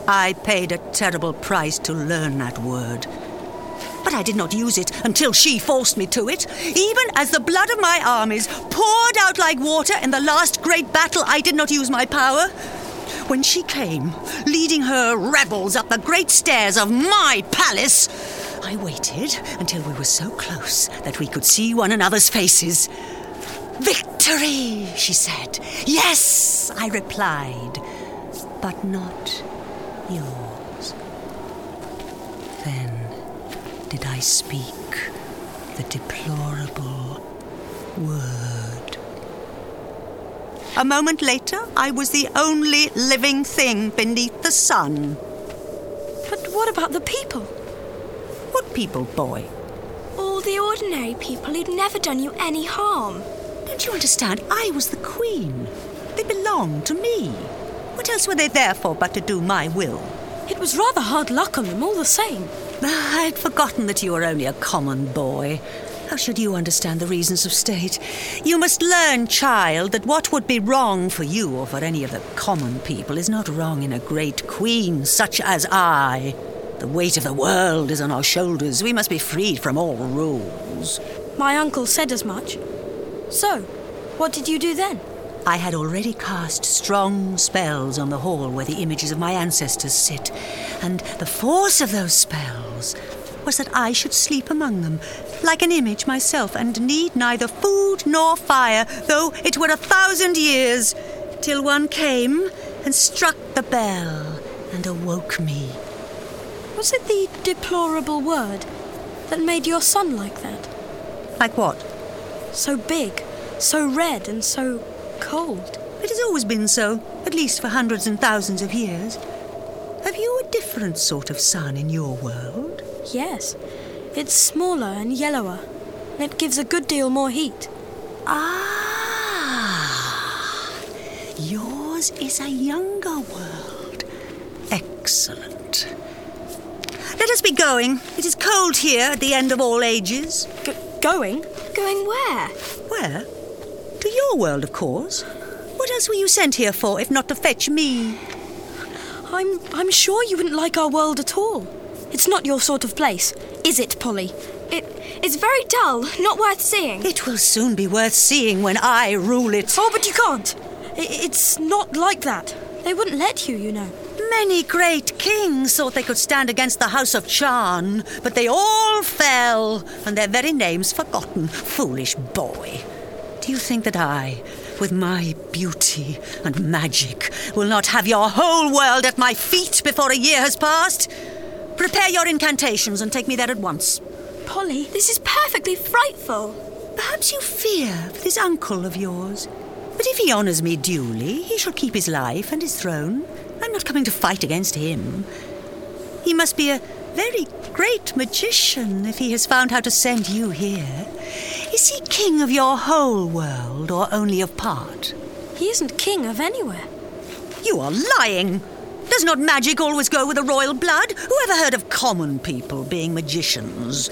I paid a terrible price to learn that word. But I did not use it until she forced me to it. Even as the blood of my armies poured out like water in the last great battle, I did not use my power. When she came, leading her rebels up the great stairs of my palace, I waited until we were so close that we could see one another's faces. "Victory," she said. "Yes," I replied, "but not yours." Then did I speak the deplorable word. A moment later, I was the only living thing beneath the sun. But what about the people? What people, boy? All the ordinary people who'd never done you any harm. Don't you understand? I was the queen. They belonged to me. What else were they there for but to do my will? It was rather hard luck on them all the same. I'd forgotten that you were only a common boy. How should you understand the reasons of state? You must learn, child, that what would be wrong for you or for any of the common people is not wrong in a great queen such as I. The weight of the world is on our shoulders. We must be freed from all rules. My uncle said as much. So, what did you do then? I had already cast strong spells on the hall where the images of my ancestors sit, and the force of those spells was that I should sleep among them, like an image myself, and need neither food nor fire, though it were 1,000 years, till one came and struck the bell and awoke me. Was it the deplorable word that made your son like that? Like what? So big, so red and so cold. It has always been so, at least for hundreds and thousands of years. Have you a different sort of sun in your world? Yes. It's smaller and yellower, and it gives a good deal more heat. Ah! Yours is a younger world. Excellent. Let us be going. It is cold here at the end of all ages. Going? Going where? Where? To your world, of course. What else were you sent here for, if not to fetch me? I'm sure you wouldn't like our world at all. It's not your sort of place, is it, Polly? It's very dull, not worth seeing. It will soon be worth seeing when I rule it. Oh, but you can't. It's not like that. They wouldn't let you, you know. Many great kings thought they could stand against the House of Charn, but they all fell, and their very names forgotten. Foolish boy. Do you think that I, with my beauty and magic, will not have your whole world at my feet before a year has passed? Prepare your incantations and take me there at once. Polly, This is perfectly frightful. Perhaps you fear for this uncle of yours. But if he honours me duly, he shall keep his life and his throne. I'm not coming to fight against him. He must be a very great magician if he has found how to send you here. Is he king of your whole world or only of part? he isn't king of anywhere. You are lying. Does not magic always go with the royal blood? Who ever heard of common people being magicians?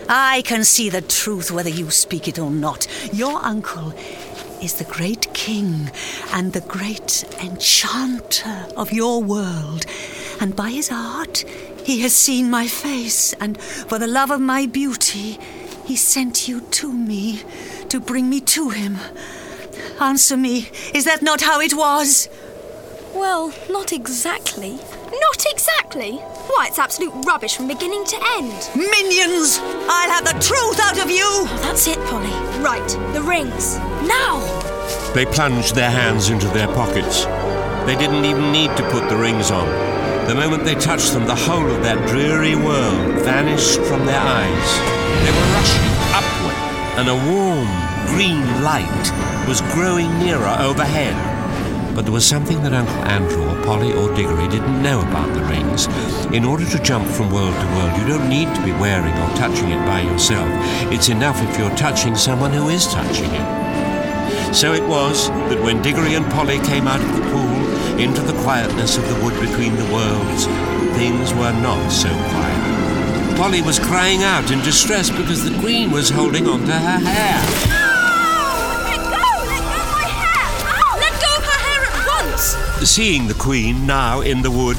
I can see the truth whether you speak it or not. Your uncle is the great king and the great enchanter of your world. And by his art, he has seen my face, and for the love of my beauty, he sent you to me to bring me to him. Answer me, is that not how it was? Well, not exactly. Not exactly. Why, it's absolute rubbish from beginning to end. Minions! I'll have the truth out of you! Oh, that's it, Polly. Right, the rings. Now! They plunged their hands into their pockets. They didn't even need to put the rings on. The moment they touched them, the whole of that dreary world vanished from their eyes. They were rushing upward, and a warm, green light was growing nearer overhead. But there was something that Uncle Andrew or Polly or Diggory didn't know about the rings. In order to jump from world to world, you don't need to be wearing or touching it by yourself. It's enough if you're touching someone who is touching it. So it was that when Diggory and Polly came out of the pool into the quietness of the wood between the worlds, things were not so quiet. Polly was crying out in distress because the Queen was holding on to her hair. Seeing the Queen now in the wood,